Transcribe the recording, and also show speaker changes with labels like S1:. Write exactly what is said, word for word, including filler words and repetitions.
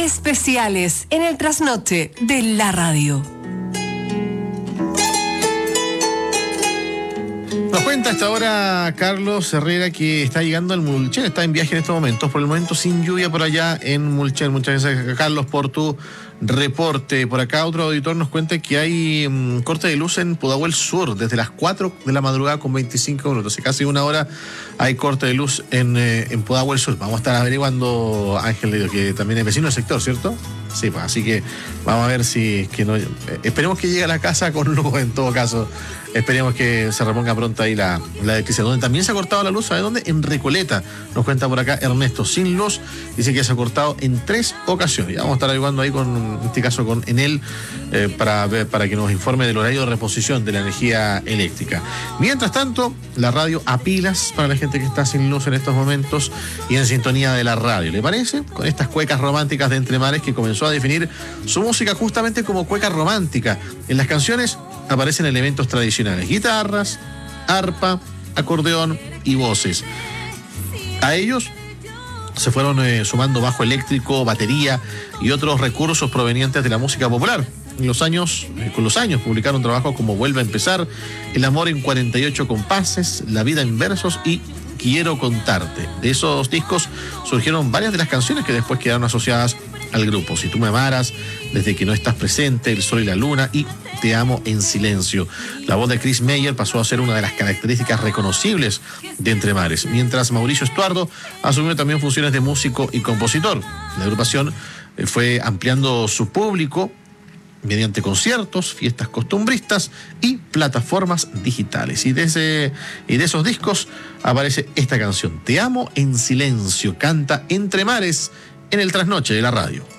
S1: especiales en el trasnoche de la radio.
S2: Nos cuenta hasta ahora Carlos Herrera que está llegando al Mulchen, está en viaje en estos momentos, por el momento sin lluvia por allá en Mulchen. Muchas gracias, Carlos, por tu reporte. Por acá otro auditor nos cuenta que hay um, corte de luz en Pudahuel Sur desde las cuatro de la madrugada con veinticinco minutos, hace casi una hora hay corte de luz en, eh, en Pudahuel Sur. Vamos a estar averiguando, Ángel, que también es vecino del sector, ¿cierto? Sí, pues, así que vamos a ver si que no, eh, esperemos que llegue a la casa con luz en todo caso. Esperemos que se reponga pronto ahí la, la electricidad. Donde también se ha cortado la luz, ¿sabe dónde? En Recoleta. Nos cuenta por acá Ernesto, sin luz. Dice que se ha cortado en tres ocasiones. Ya vamos a estar averiguando ahí, con, en este caso con Enel, eh, para, ver, para que nos informe del horario de reposición de la energía eléctrica. Mientras tanto, la radio a pilas para la gente que está sin luz en estos momentos y en sintonía de la radio. ¿Le parece? Con estas cuecas románticas de Entre Mares, que comenzó a definir su música justamente como cueca romántica. En las canciones aparecen elementos tradicionales: guitarras, arpa, acordeón y voces. A ellos se fueron eh, sumando bajo eléctrico, batería y otros recursos provenientes de la música popular. En los años, eh, con los años publicaron trabajos como Vuelve a empezar, El amor en cuarenta y ocho compases, La vida en versos y Quiero contarte. De esos discos surgieron varias de las canciones que después quedaron asociadas al grupo: Si tú me amaras, Desde que no estás presente, El sol y la luna y Te amo en silencio. La voz de Chris Meyer pasó a ser una de las características reconocibles de Entre Mares, mientras Mauricio Estuardo asumió también funciones de músico y compositor. La agrupación fue ampliando su público mediante conciertos, fiestas costumbristas y plataformas digitales. Y de, ese, y de esos discos aparece esta canción: Te amo en silencio, canta Entre Mares en el trasnoche de la radio.